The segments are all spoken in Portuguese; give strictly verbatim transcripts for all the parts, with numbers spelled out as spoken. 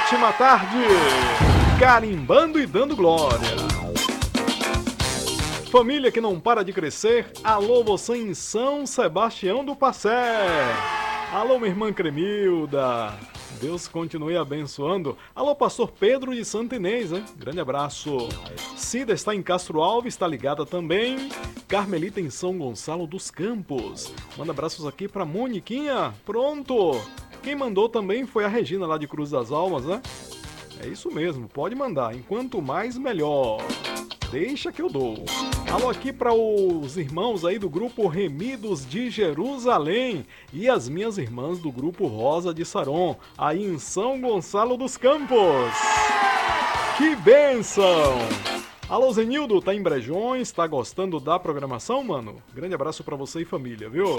Ótima tarde, carimbando e dando glória. Família que não para de crescer, alô você em São Sebastião do Passé. Alô minha irmã Cremilda, Deus continue abençoando. Alô pastor Pedro de Santa Inês, hein? Grande abraço. Cida está em Castro Alves, está ligada também. Carmelita em São Gonçalo dos Campos. Manda abraços aqui pra Moniquinha, pronto. Quem mandou também foi a Regina lá de Cruz das Almas, né? É isso mesmo, pode mandar. Enquanto mais, melhor. Deixa que eu dou. Alô aqui para os irmãos aí do grupo Remidos de Jerusalém e as minhas irmãs do grupo Rosa de Saron, aí em São Gonçalo dos Campos. Que bênção! Alô Zenildo, tá em Brejões, tá gostando da programação, mano? Grande abraço para você e família, viu?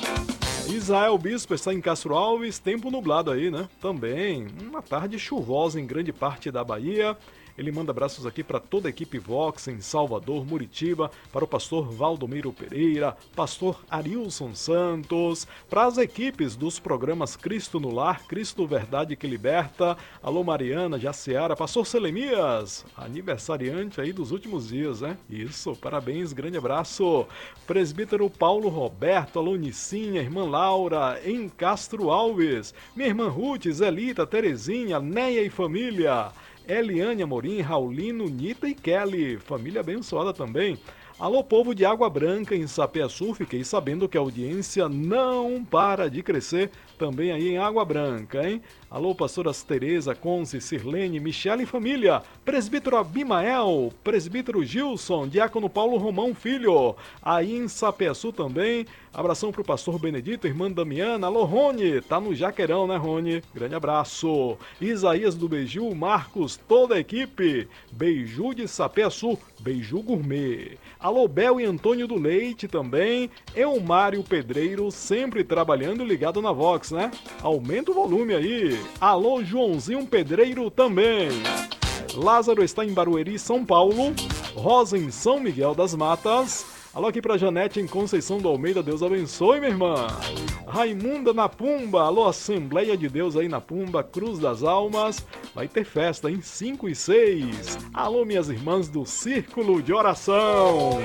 Israel Bispo está em Castro Alves, tempo nublado aí, né? Também, uma tarde chuvosa em grande parte da Bahia. Ele manda abraços aqui para toda a equipe Vox em Salvador, Muritiba, para o pastor Valdomiro Pereira, pastor Arilson Santos, para as equipes dos programas Cristo no Lar, Cristo Verdade que Liberta, alô Mariana, Jaciara, pastor Selemias, aniversariante aí dos últimos dias, né? Isso, parabéns, grande abraço. Presbítero Paulo Roberto, alô Nicinha, irmã Laura, em Castro Alves, minha irmã Ruth, Zelita, Terezinha, Neia e família, Eliane Amorim, Raulino, Nita e Kelly, família abençoada também. Alô povo de Água Branca em Sapeaçu, fiquei sabendo que a audiência não para de crescer também aí em Água Branca, hein? Alô pastoras Tereza, Conce, Sirlene, Michele e família, presbítero Abimael, presbítero Gilson, diácono Paulo Romão Filho, aí em Sapeaçu também. Abração pro pastor Benedito, irmã Damiana, alô Rony, tá no Jaqueirão, né Rony? Grande abraço. Isaías do Beiju, Marcos, toda a equipe, Beiju de Sapeaçu, Beiju Gourmet. Alô Bel e Antônio do Leite também, Elmário Pedreiro, sempre trabalhando e ligado na Vox, né? Aumenta o volume aí. Alô Joãozinho Pedreiro também. Lázaro está em Barueri, São Paulo. Rosa em São Miguel das Matas. Alô aqui pra Janete em Conceição do Almeida, Deus abençoe, minha irmã. Raimunda na Pumba, alô Assembleia de Deus aí na Pumba, Cruz das Almas. Vai ter festa em cinco e seis. Alô minhas irmãs do Círculo de Oração.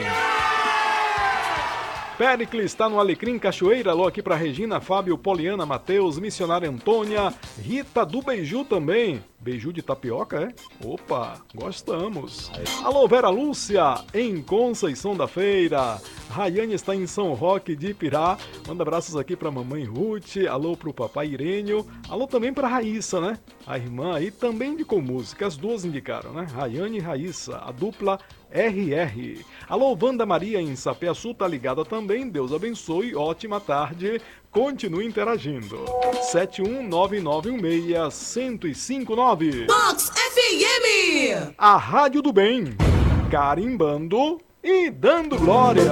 Pericles está no Alecrim Cachoeira, alô aqui pra Regina, Fábio, Poliana, Matheus, Missionária Antônia, Rita do Beiju também. Beiju de tapioca, é? Opa, gostamos. Alô Vera Lúcia, em Conceição da Feira. Rayane está em São Roque de Ipirá. Manda abraços aqui pra mamãe Ruth, alô pro papai Irênio, alô também pra Raíssa, né? A irmã aí também indicou música, as duas indicaram, né? Rayane e Raíssa, a dupla R R. Alô, Wanda Maria em Sapeaçu, tá ligada também, Deus abençoe, ótima tarde, continue interagindo. sete um nove nove um seis, um zero cinco nove. Vox F M! A Rádio do Bem, carimbando e dando glória.